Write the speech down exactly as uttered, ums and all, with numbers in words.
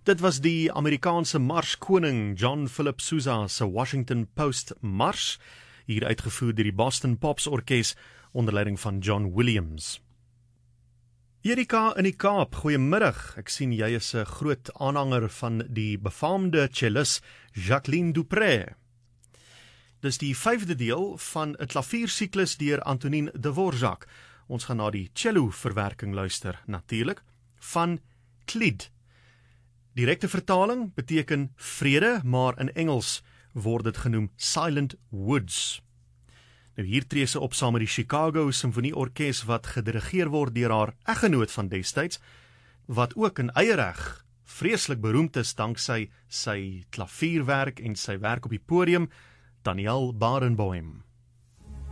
Dit was die Amerikaanse marskoning John Philip Sousa se Washington Post Mars, hier uitgevoer deur die Boston Pops Orkees onder leiding van John Williams. Erika in die Kaap, goeiemiddag. Ek sien jy is 'n groot aanhanger van die befaamde cellist Jacqueline du Pré. Dis die vyfde deel van 'n klaviersiklus deur Antonin Dvorak. Ons gaan na die cello verwerking luister, natuurlik, van Clyde. Direkte vertaling beteken vrede, maar in Engels word dit genoem Silent Woods. Nou hier tree sy op saam met die Chicago Simfonieorkes wat gedirigeer word deur haar eggenoot van destyds, wat ook in eie reg vreeslik beroemd is danksy sy klavierwerk en sy werk op die podium, Daniel Barenboim.